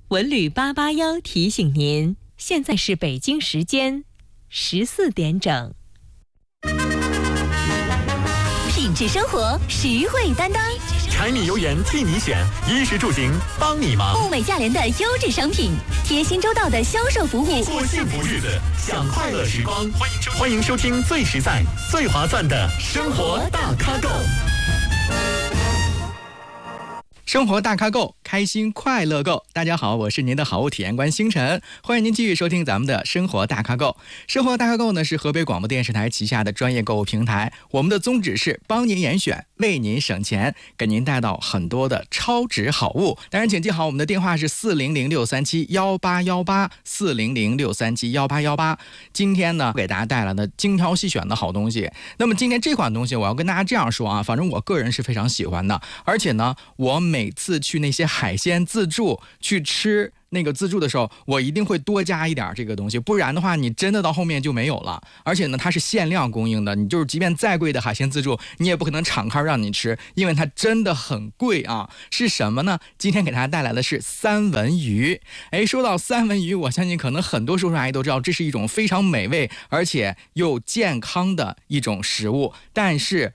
文旅881提醒您，现在是北京时间14点整。 品质生活，实惠担当， 柴米油盐替你选，衣食住行帮你忙。 物美价廉的优质商品，贴心周到的销售服务， 过幸福日子，享快乐时光。欢迎收听最实在、最划算的生活大咖购。 生活大咖购，开心快乐购。大家好，我是您的好物体验官星辰，欢迎您继续收听咱们的生活大咖购。生活大咖购呢是河北广播电视台旗下的专业购物平台，我们的宗旨是帮您严选，为您省钱，给您带到很多的超值好物。当然请记好，我们的电话是400-637-1818，400-637-1818。今天呢给大家带来的精挑细选的好东西。那么今天这款东西我要跟大家这样说啊，反正我个人是非常喜欢的，而且呢我每次去那些海鲜自助去吃那个自助的时候，我一定会多加一点这个东西，不然的话你真的到后面就没有了。而且呢它是限量供应的，你就是即便再贵的海鲜自助你也不可能敞开让你吃，因为它真的很贵啊。是什么呢？今天给大家带来的是三文鱼。说到三文鱼，我相信可能很多叔叔阿姨都知道，这是一种非常美味而且又健康的一种食物，但是